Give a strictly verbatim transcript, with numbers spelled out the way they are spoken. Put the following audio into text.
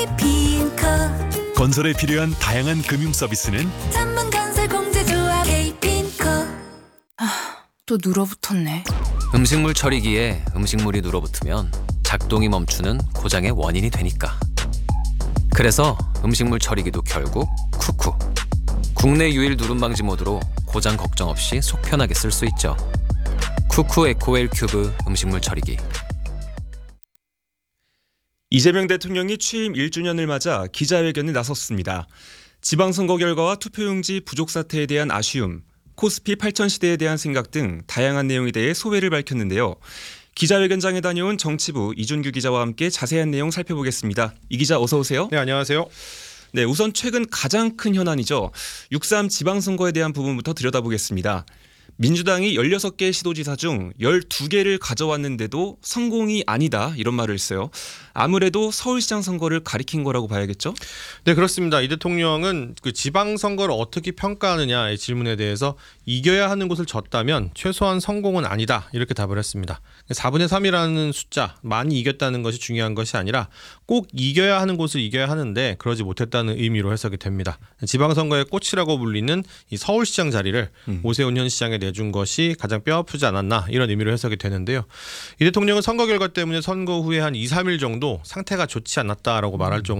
케이핀코 건설에 필요한 다양한 금융 서비스는 전문건설 공제조합 케이핀코. 또 눌어붙었네. 음식물 처리기에 음식물이 눌어붙으면 작동이 멈추는 고장의 원인이 되니까. 그래서 음식물 처리기도 결국 쿠쿠. 국내 유일 누름 방지 모드로 고장 걱정 없이 속 편하게 쓸 수 있죠. 쿠쿠 에코웰 큐브 음식물 처리기. 이재명 대통령이 취임 일 주년을 맞아 기자회견에 나섰습니다. 지방선거 결과와 투표용지 부족 사태에 대한 아쉬움, 코스피 팔천 시대에 대한 생각 등 다양한 내용에 대해 소회를 밝혔는데요. 기자회견장에 다녀온 정치부 이준규 기자와 함께 자세한 내용 살펴보겠습니다. 이 기자 어서 오세요. 네, 안녕하세요. 네, 우선 최근 가장 큰 현안이죠. 육삼 지방선거에 대한 부분부터 들여다보겠습니다. 민주당이 열여섯 개 시도지사 중 열두 개를 가져왔는데도 성공이 아니다 이런 말을 했어요. 아무래도 서울시장 선거를 가리킨 거라고 봐야겠죠? 네, 그렇습니다. 이 대통령은 그 지방선거를 어떻게 평가하느냐의 질문에 대해서 이겨야 하는 곳을 졌다면 최소한 성공은 아니다 이렇게 답을 했습니다. 사분의 삼이라는 숫자, 많이 이겼다는 것이 중요한 것이 아니라 꼭 이겨야 하는 곳을 이겨야 하는데 그러지 못했다는 의미로 해석이 됩니다. 지방선거의 꽃이라고 불리는 이 서울시장 자리를 음. 오세훈 현 시장에 내준 것이 가장 뼈아프지 않았나 이런 의미로 해석이 되는데요. 이 대통령은 선거 결과 때문에 선거 후에 한 이, 삼 일 정도 상태가 좋지 않았다라고 말할 정도